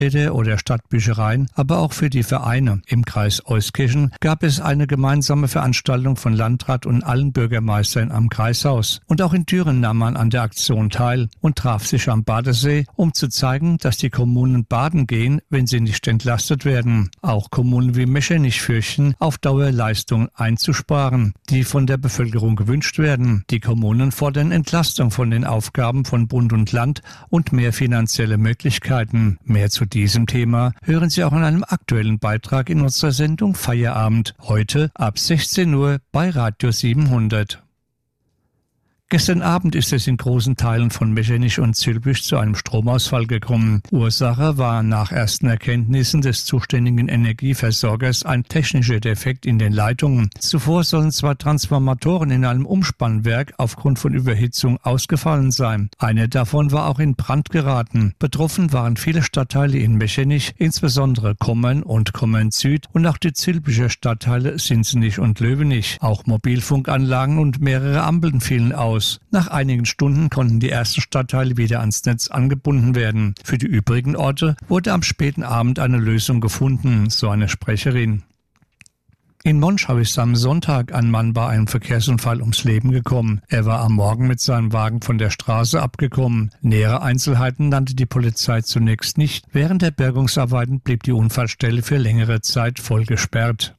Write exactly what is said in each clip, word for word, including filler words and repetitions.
oder Stadtbüchereien, aber auch für die Vereine. Im Kreis Euskirchen gab es eine gemeinsame Veranstaltung von Landrat und allen Bürgermeistern am Kreishaus. Und auch in Düren nahm man an der Aktion teil und traf sich am Badesee, um zu zeigen, dass die Kommunen baden gehen, wenn sie nicht entlastet werden. Auch Kommunen wie Mechernich fürchten, auf Dauer Leistungen einzusparen, die von der Bevölkerung gewünscht werden. Die Kommunen fordern Entlastung von den Aufgaben von Bund und Land und mehr finanzielle Möglichkeiten. Mehr zu diesem Thema hören Sie auch in einem aktuellen Beitrag in unserer Sendung Feierabend, heute ab sechzehn Uhr bei Radio siebenhundert. Gestern Abend ist es in großen Teilen von Mechernich und Zülpich zu einem Stromausfall gekommen. Ursache war nach ersten Erkenntnissen des zuständigen Energieversorgers ein technischer Defekt in den Leitungen. Zuvor sollen zwei Transformatoren in einem Umspannwerk aufgrund von Überhitzung ausgefallen sein. Einer davon war auch in Brand geraten. Betroffen waren viele Stadtteile in Mechernich, insbesondere Kommern und Kommern Süd und auch die Zülpicher Stadtteile Sinzenich und Löwenich. Auch Mobilfunkanlagen und mehrere Ampeln fielen aus. Nach einigen Stunden konnten die ersten Stadtteile wieder ans Netz angebunden werden. Für die übrigen Orte wurde am späten Abend eine Lösung gefunden, so eine Sprecherin. In Monschau ist am Sonntag ein Mann bei einem Verkehrsunfall ums Leben gekommen. Er war am Morgen mit seinem Wagen von der Straße abgekommen. Nähere Einzelheiten nannte die Polizei zunächst nicht. Während der Bergungsarbeiten blieb die Unfallstelle für längere Zeit voll gesperrt.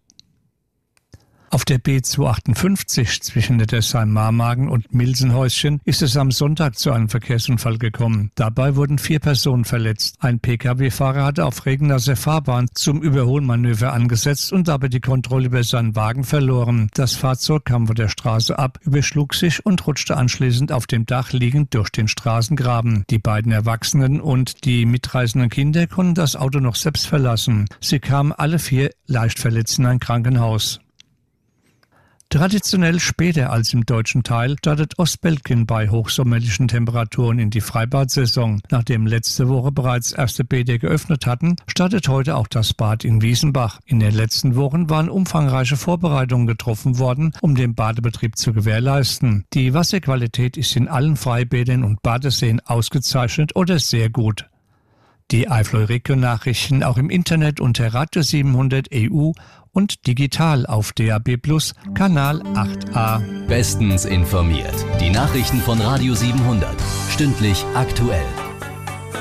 Auf der B zweihundertachtundfünfzig zwischen Nettesheim-Marmagen und Milsenhäuschen ist es am Sonntag zu einem Verkehrsunfall gekommen. Dabei wurden vier Personen verletzt. Ein Pkw-Fahrer hatte auf regennasser Fahrbahn zum Überholmanöver angesetzt und dabei die Kontrolle über seinen Wagen verloren. Das Fahrzeug kam von der Straße ab, überschlug sich und rutschte anschließend auf dem Dach liegend durch den Straßengraben. Die beiden Erwachsenen und die mitreisenden Kinder konnten das Auto noch selbst verlassen. Sie kamen alle vier leicht verletzt in ein Krankenhaus. Traditionell später als im deutschen Teil startet Ostbelgien bei hochsommerlichen Temperaturen in die Freibad-Saison. Nachdem letzte Woche bereits erste Bäder geöffnet hatten, startet heute auch das Bad in Wiesenbach. In den letzten Wochen waren umfangreiche Vorbereitungen getroffen worden, um den Badebetrieb zu gewährleisten. Die Wasserqualität ist in allen Freibädern und Badeseen ausgezeichnet oder sehr gut. Die Eifel-Region-Nachrichten auch im Internet unter Radio siebenhundert E U und digital auf D A B Plus, Kanal acht a. Bestens informiert. Die Nachrichten von Radio siebenhundert. Stündlich aktuell.